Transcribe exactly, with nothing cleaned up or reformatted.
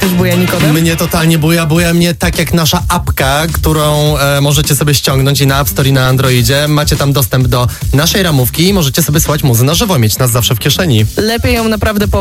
Też buja Nikodem? Mnie totalnie buja, buja mnie tak jak nasza apka, którą e, możecie sobie ściągnąć i na App Store i na Androidzie. Macie tam dostęp do naszej ramówki i możecie sobie słuchać muzy na żywo, mieć nas zawsze w kieszeni. Lepiej ją naprawdę po